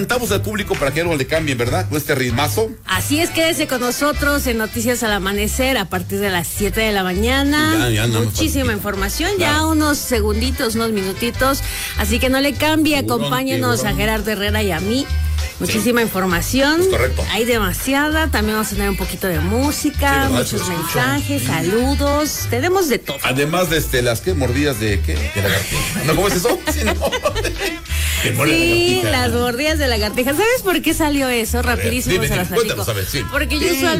Estamos al público para que no le cambien, ¿verdad? Con este ritmazo. Así es, quédese con nosotros en Noticias al Amanecer a partir de las 7 de la mañana. Ya muchísima información, ya unos segunditos, unos minutitos. Así que no le cambie, acompáñenos a Gerardo Herrera y a mí. Muchísima información. Es correcto. Hay demasiada. También vamos a tener un poquito de música, muchos mensajes, saludos. Tenemos de todo. Además de las mordidas de lagartija. ¿No? ¿Cómo es eso? Sí, no. Sí, las mordidas de lagartija. ¿Sabes por qué salió eso? Rapidísimo se las platico. Cuéntanos, a ver, sí. Porque yo usualmente